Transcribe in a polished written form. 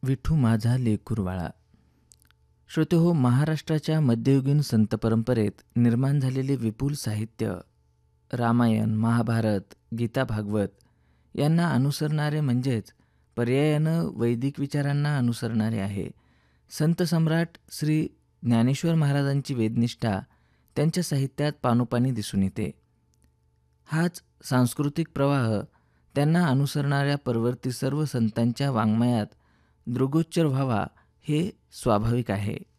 विठू माझा लेकूरवाळा. श्रोतेहो, महाराष्ट्राच्या मध्ययुगीन संत परंपरेत निर्माण झालेले विपुल साहित्य रामायण, महाभारत, गीता, भागवत यांना अनुसरणारे म्हणजेच पर्यायानं वैदिक विचारांना अनुसरणारे आहे. संत सम्राट श्री ज्ञानेश्वर महाराजांची वेदनिष्ठा त्यांच्या साहित्यात पानोपानी दिसून येते. हाच सांस्कृतिक प्रवाह त्यांना अनुसरणाऱ्या परवर्ती सर्व संतांच्या वाङ्मयात दृग्गोचर व्हावा हे स्वाभाविक आहे.